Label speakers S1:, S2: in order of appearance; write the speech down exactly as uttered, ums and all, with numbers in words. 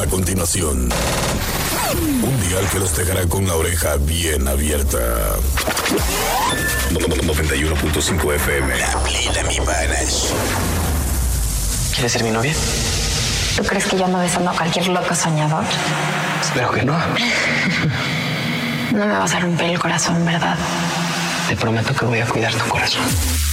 S1: A continuación, un dial que los dejará con la oreja bien abierta. noventa y uno punto cinco F M. La plena, mi panas.
S2: ¿Quieres ser mi novia?
S3: ¿Tú crees que yo ando besando a cualquier loco soñador?
S2: Espero que no.
S3: No me vas a romper el corazón, ¿verdad?
S2: Te prometo que voy a cuidar tu corazón.